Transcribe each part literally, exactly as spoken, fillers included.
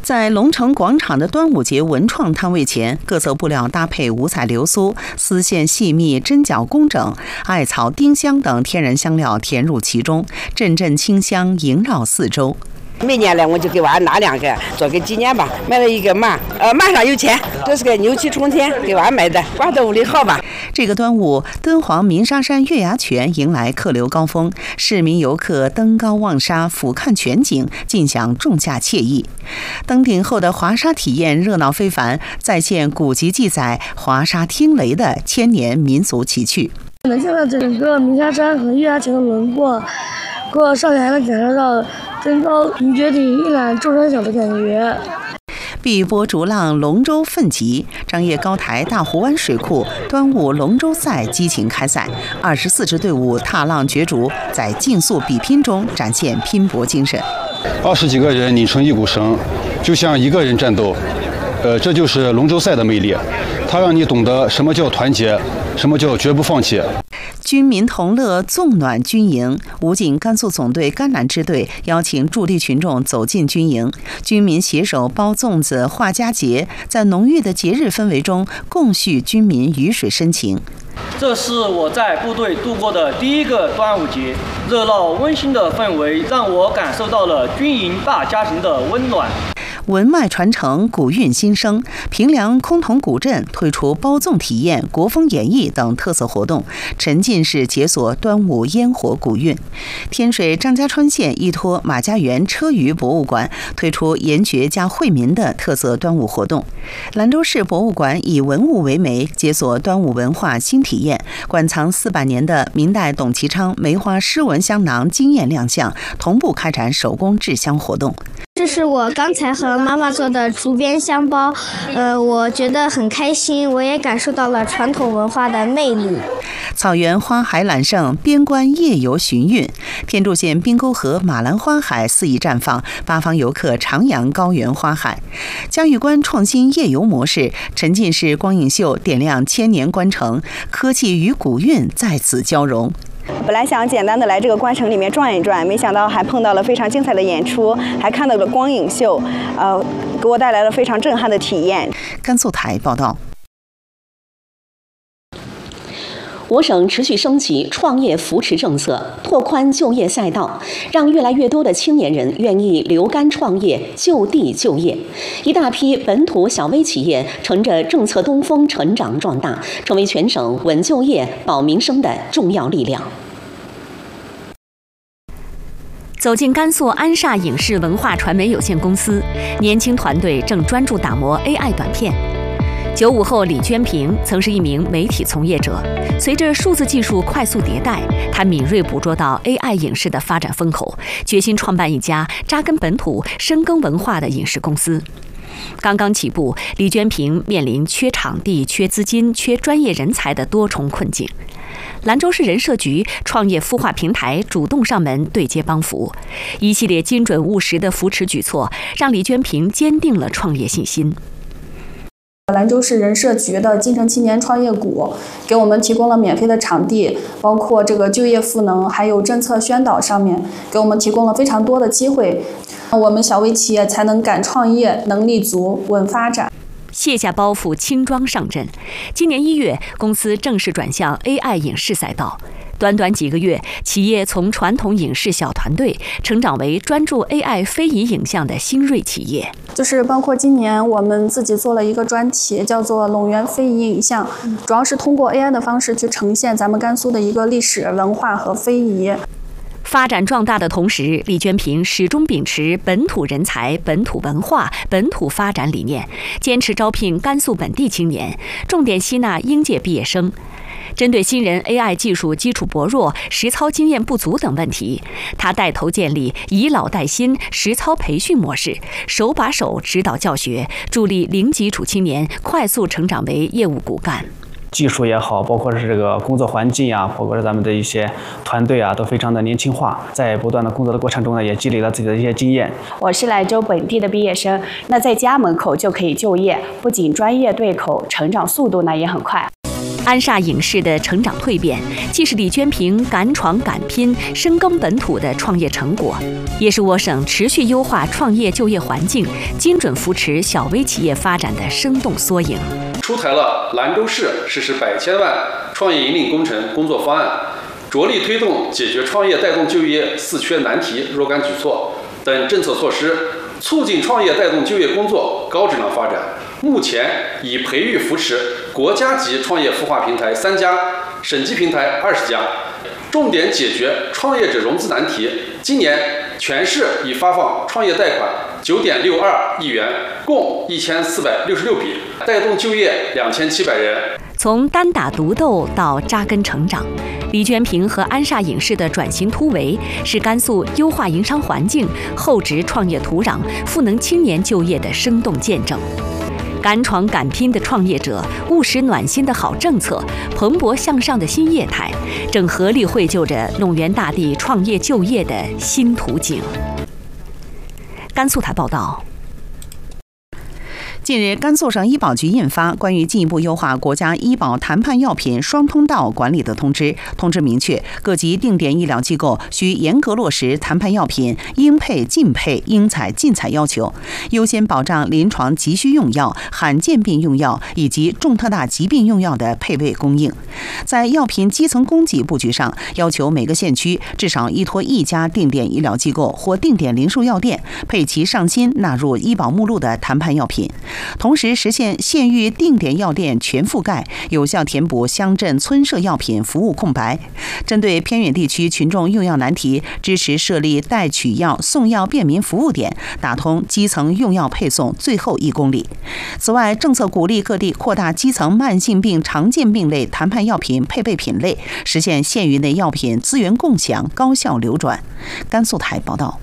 在龙城广场的端午节文创摊位前，各色布料搭配五彩流苏，丝线细密，针脚工整，艾草、丁香等天然香料填入其中，阵阵清香萦绕四周。 每年呢，我就给娃拿两个，做个纪念吧。买了一个马，呃，马上有钱，这是个牛气冲天，给娃买的，挂在屋里好吧。 这个端午，敦煌鸣沙山月牙泉迎来客流高峰，市民游客登高望沙，俯瞰全景，尽享仲夏惬意。登顶后的华沙体验热闹非凡，再现古籍记载华沙听雷的千年民俗奇趣。 能看到整个鸣沙山和月牙泉的轮廓，过上来还能感受到登高迎绝顶，一览众山小的感觉。 碧波逐浪，龙舟奋集，张掖高台大湖湾水库端午龙舟赛激情开赛，二十四支队伍踏浪角逐，在竞速比拼中展现拼搏精神。 二十几个人拧成一股绳，就像一个人战斗。呃，这就是龙舟赛的魅力，它让你懂得什么叫团结，什么叫绝不放弃。 军民同乐，纵暖军营。武警甘肃总队甘南支队邀请驻地群众走进军营，军民携手包粽子、画佳节，在浓郁的节日氛围中共叙军民鱼水深情。 这是我在部队度过的第一个端午节，热闹温馨的氛围让我感受到了军营大家庭的温暖。 文脉传承，古韵新生。平凉崆峒古镇推出包粽体验、国风演绎等特色活动，沉浸式解锁端午烟火古韵。天水张家川县依托马家园车舆博物馆推出研学加惠民的特色端午活动。兰州市博物馆以文物为媒，解锁端午文化新体验，馆藏四百年的明代董其昌梅花诗文香囊惊艳亮相，同步开展手工制香活动。 这是我刚才和妈妈做的竹编香包，呃，我觉得很开心，我也感受到了传统文化的魅力。 草原花海揽胜，边关夜游寻韵。天柱县滨沟河马兰花海肆意绽放，八方游客徜徉高原花海。嘉峪关创新夜游模式，沉浸式光影秀点亮千年关城，科技与古韵在此交融。 本来想简单的来这个关城里面转一转，没想到还碰到了非常精彩的演出，还看到了光影秀，呃，给我带来了非常震撼的体验。 甘肃台报道。 我省持续升级创业扶持政策，拓宽就业赛道，让越来越多的青年人愿意留干创业、就地就业。一大批本土小微企业乘着政策东风成长壮大，成为全省稳就业、保民生的重要力量。 走进甘肃安煞影视文化传媒有限公司，年轻团队正专注打磨 A I 短片。九五后李娟萍曾是一名媒体从业者，随着数字技术快速迭代，她敏锐捕捉到 A I 影视的发展风口，决心创办一家扎根本土、深耕文化的影视公司。刚刚起步，李娟萍面临缺场地、缺资金、缺专业人才的多重困境。兰州市人社局创业孵化平台主动上门对接帮扶，一系列精准务实的扶持举措，让李娟萍坚定了创业信心。 兰州市人社局的金城青年创业谷给我们提供了免费的场地，包括这个就业赋能，还有政策宣导上面给我们提供了非常多的机会，我们小微企业才能敢创业，能立足，稳发展。 卸下包袱，轻装上阵。今年一月，公司正式转向 A I 影视赛道。短短几个月，企业从传统影视小团队成长为专注 A I 非遗影像的新锐企业。 就是包括今年我们自己做了一个专题，叫做陇源非遗影像，主要是通过 A I 的方式去呈现咱们甘肃的一个历史文化和非遗。 发展壮大的同时，李娟萍始终秉持本土人才、本土文化、本土发展理念，坚持招聘甘肃本地青年，重点吸纳应届毕业生。针对新人 A I 技术基础薄弱、实操经验不足等问题，他带头建立以老带新实操培训模式，手把手指导教学，助力零基础青年快速成长为业务骨干。 技术也好，包括是这个工作环境啊，包括是咱们的一些团队啊，都非常的年轻化。在不断的工作的过程中呢，也积累了自己的一些经验。 我是兰州本地的毕业生，那在家门口就可以就业，不仅专业对口，成长速度呢也很快。 安煞影视的成长蜕变，既是李娟萍敢闯敢拼、深耕本土的创业成果，也是我省持续优化创业就业环境、精准扶持小微企业发展的生动缩影。 出台了兰州市实施百千万创业引领工程工作方案，着力推动解决创业带动就业四缺难题若干举措等政策措施，促进创业带动就业工作高质量发展。目前已培育扶持国家级创业孵化平台三家，省级平台二十家，重点解决创业者融资难题。今年全市已发放创业贷款九点六二亿元，共一千四百六十六笔，带动就业两千七百人。 从单打独斗到扎根成长，李娟萍和安煞影视的转型突围，是甘肃优化营商环境、厚植创业土壤、赋能青年就业的生动见证。敢闯敢拼的创业者，务实暖心的好政策，蓬勃向上的新业态，正合力绘就着弄圆大地创业就业的新图景。甘肃台报道。 近日，甘肃省医保局印发关于进一步优化国家医保谈判药品双通道管理的通知。通知明确，各级定点医疗机构需严格落实谈判药品应配尽配、应采尽采要求，优先保障临床急需用药、罕见病用药以及重特大疾病用药的配位供应。在药品基层供给布局上，要求每个县区至少依托一家定点医疗机构或定点零售药店，配齐上新纳入医保目录的谈判药品。同时实现县域定点药店全覆盖，有效填补乡镇村社药品服务空白。针对偏远地区群众用药难题，支持设立代取药、送药便民服务点，打通基层用药配送最后一公里。此外，政策鼓励各地扩大基层慢性病、常见病类谈判药品配备品类，实现县域内药品资源共享、高效流转。甘肃台报道。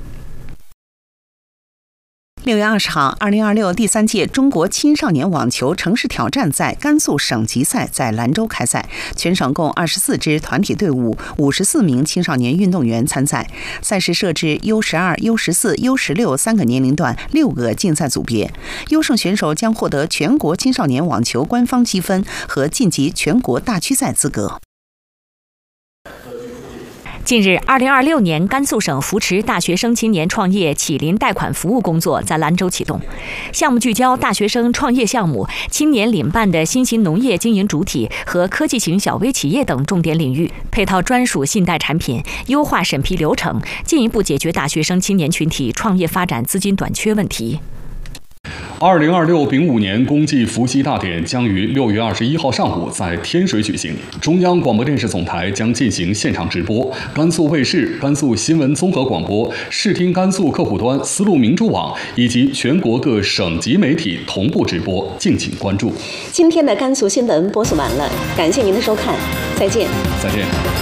六月二十号，二零二六第三届中国青少年网球城市挑战赛甘肃省级赛在兰州开赛，全省共二十四支团体队伍，五十四名青少年运动员参赛。赛事设置 U 十二、U 十四、U 十六三个年龄段，六个竞赛组别。优胜选手将获得全国青少年网球官方积分和晋级全国大区赛资格。 近日，二零二六年甘肃省扶持大学生青年创业启临贷款服务工作在兰州启动。项目聚焦大学生创业项目、青年领办的新型农业经营主体和科技型小微企业等重点领域，配套专属信贷产品，优化审批流程，进一步解决大学生青年群体创业发展资金短缺问题。 二零二六丙午年公祭伏羲大典将于六月二十一号上午在天水举行，中央广播电视总台将进行现场直播，甘肃卫视、甘肃新闻综合广播、视听甘肃客户端、丝路明珠网以及全国各省级媒体同步直播，敬请关注。 今天的甘肃新闻播送完了，感谢您的收看，再见。 再见。